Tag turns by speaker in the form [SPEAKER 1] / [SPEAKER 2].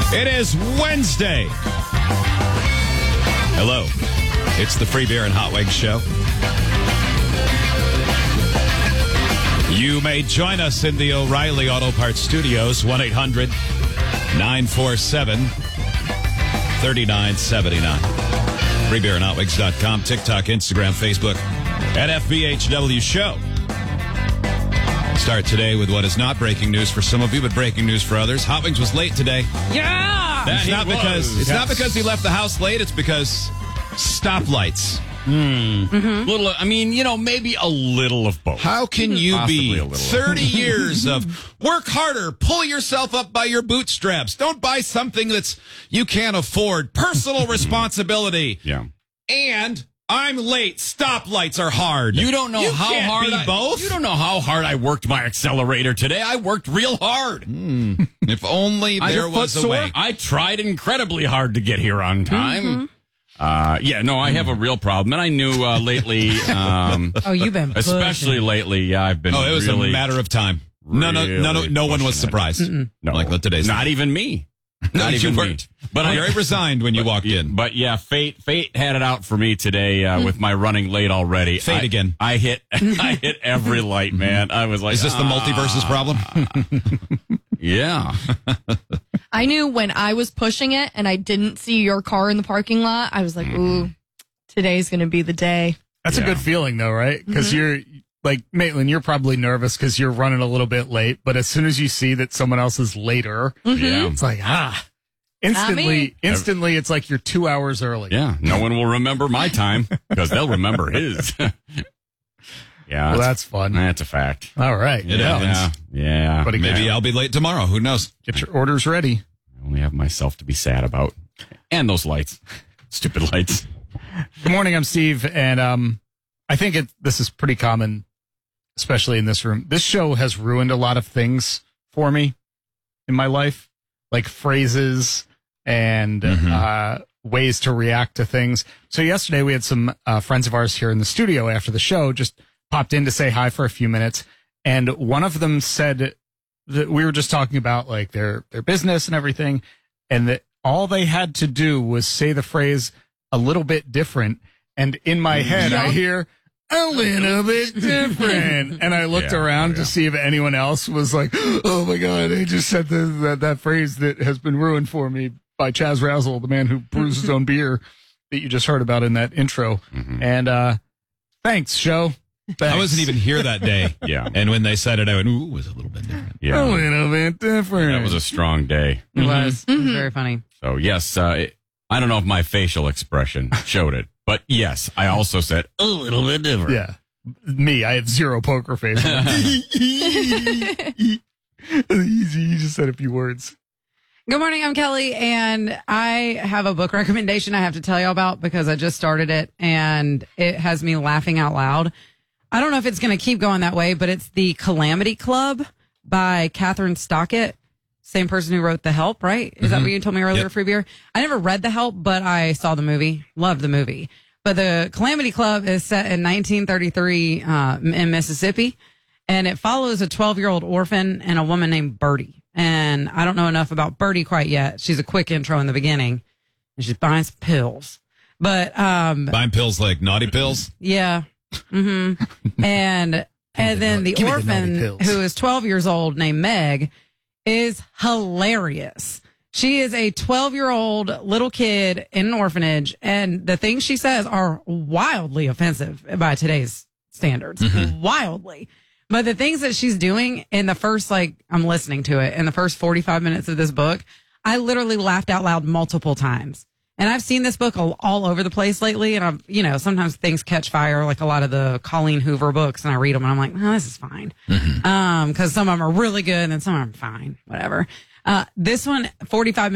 [SPEAKER 1] It is Wednesday. Hello. It's the Free Beer and Hot Wings Show. You may join us in the O'Reilly Auto Parts Studios, 1-800-947-3979. FreeBeerandHotWings.com, TikTok, Instagram, Facebook, at FBHW Show. Start today with what is not breaking news for some of you, but breaking news for others. Hot Wings was late today.
[SPEAKER 2] Yeah!
[SPEAKER 1] It's not because he left the house late. It's because stoplights.
[SPEAKER 2] Little, maybe a little of both.
[SPEAKER 1] How can you be
[SPEAKER 2] Possibly a little.
[SPEAKER 1] 30 years of work harder, pull yourself up by your bootstraps, don't buy something that's you can't afford, personal responsibility, and I'm late, stoplights are hard.
[SPEAKER 2] You don't know how
[SPEAKER 1] can't
[SPEAKER 2] hard
[SPEAKER 1] be both.
[SPEAKER 2] You don't know how hard I worked my accelerator today. I worked real hard.
[SPEAKER 1] If only there was a way.
[SPEAKER 2] I tried incredibly hard to get here on time. I have a real problem, and I knew lately.
[SPEAKER 3] You've been pushing.
[SPEAKER 2] Especially lately. I've been.
[SPEAKER 1] It was
[SPEAKER 2] really,
[SPEAKER 1] a matter of time. No one was surprised.
[SPEAKER 2] No,
[SPEAKER 1] like what today's
[SPEAKER 2] not even me. Not even me.
[SPEAKER 1] But I very resigned when you walked in.
[SPEAKER 2] But yeah, fate had it out for me today with my running late already.
[SPEAKER 1] Fate again.
[SPEAKER 2] I hit every light, man. I was like,
[SPEAKER 1] is this the multiverse's problem?
[SPEAKER 2] Yeah.
[SPEAKER 3] I knew when I was pushing it and I didn't see your car in the parking lot, I was like, ooh, today's going to be the day.
[SPEAKER 4] That's a good feeling, though, right? Because you're like, Maitland, you're probably nervous because you're running a little bit late. But as soon as you see that someone else is later, it's like, instantly, it's like you're 2 hours early.
[SPEAKER 2] Yeah. No one will remember my time because they'll remember his. Yeah.
[SPEAKER 4] Well, that's fun.
[SPEAKER 2] That's a fact.
[SPEAKER 4] All right.
[SPEAKER 1] It happens.
[SPEAKER 2] Yeah.
[SPEAKER 4] But again,
[SPEAKER 1] maybe I'll be late tomorrow. Who knows?
[SPEAKER 4] Get your orders ready.
[SPEAKER 2] I only have myself to be sad about. And those lights. Stupid lights.
[SPEAKER 4] Good morning. I'm Steve. And I think this is pretty common, especially in this room. This show has ruined a lot of things for me in my life, like phrases and ways to react to things. So yesterday we had some friends of ours here in the studio after the show, just popped in to say hi for a few minutes. And one of them said that we were just talking about like their business and everything. And that all they had to do was say the phrase a little bit different. And in my head, I hear a little bit different. And I looked around to see if anyone else was like, oh my God, they just said that phrase that has been ruined for me by Chaz Razzle, the man who brews his own beer that you just heard about in that intro. And thanks, show. Thanks.
[SPEAKER 1] I wasn't even here that day.
[SPEAKER 2] Yeah.
[SPEAKER 1] And when they said it, I went, ooh, it was a little bit different.
[SPEAKER 2] Yeah.
[SPEAKER 4] A little bit different.
[SPEAKER 2] That was a strong day.
[SPEAKER 3] It was very funny.
[SPEAKER 2] So, yes, I don't know if my facial expression showed it, but yes, I also said a little bit different.
[SPEAKER 4] Yeah. Me, I have zero poker face. You just said a few words.
[SPEAKER 5] Good morning, I'm Kelly, and I have a book recommendation I have to tell you about because I just started it, and it has me laughing out loud. I don't know if it's going to keep going that way, but it's The Calamity Club by Catherine Stockett. Same person who wrote The Help, right? Is that what you told me earlier, Free Beer? I never read The Help, but I saw the movie. Loved the movie. But The Calamity Club is set in 1933 in Mississippi, and it follows a 12-year-old orphan and a woman named Birdie. And I don't know enough about Birdie quite yet. She's a quick intro in the beginning, and she's buying some pills. But
[SPEAKER 1] buying pills like naughty pills?
[SPEAKER 5] Yeah. And then the orphan, who is 12 years old, named Meg, is hilarious. She is a 12-year-old little kid in an orphanage, and the things she says are wildly offensive by today's standards. Wildly. But the things that she's doing in the first, I'm listening to it, in the first 45 minutes of this book, I literally laughed out loud multiple times. And I've seen this book all over the place lately, and sometimes things catch fire, like a lot of the Colleen Hoover books, and I read them, and I'm like, oh, this is fine. Because some of them are really good, and then some of them are fine, whatever. This one, 45 minutes.